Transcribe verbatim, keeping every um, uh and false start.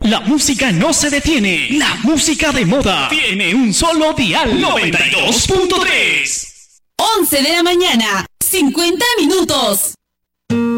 La música no se detiene. La música de moda tiene un solo dial. noventa y dos punto tres. once de la mañana, cincuenta minutos.